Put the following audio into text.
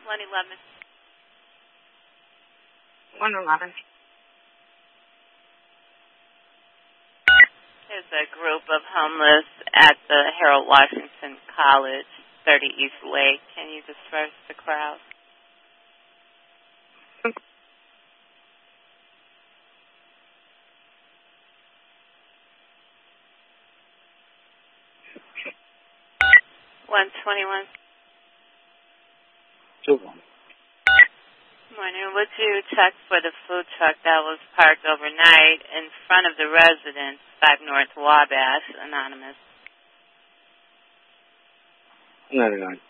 111. 111. There's a group of homeless at the Harold Washington College, 30 East Lake. Can you disperse the crowd? $121. Morning. Would you check for the food truck that was parked overnight in front of the residence, 5 North Wabash, anonymous? 99.